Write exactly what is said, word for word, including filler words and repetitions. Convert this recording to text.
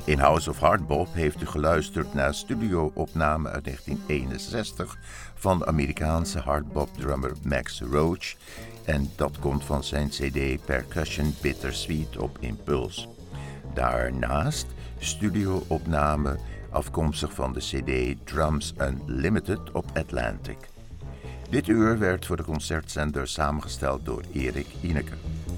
In House of Hardbop heeft u geluisterd naar studio-opname uit negentien eenenzestig van de Amerikaanse hardbop-drummer Max Roach. En dat komt van zijn cd Percussion Bittersweet op Impulse. Daarnaast studio-opname afkomstig van de cd Drums Unlimited op Atlantic. Dit uur werd voor de concertzender samengesteld door Erik Ineke.